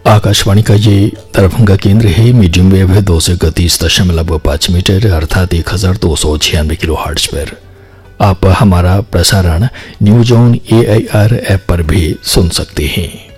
आकाशवाणी का ये दरभंगा केंद्र है। मीडियम वेव है 231.5 मीटर अर्थात 1296 किलो हर्ट्ज पर। आप हमारा प्रसारण न्यूज ऑन AIR ऐप पर भी सुन सकते हैं।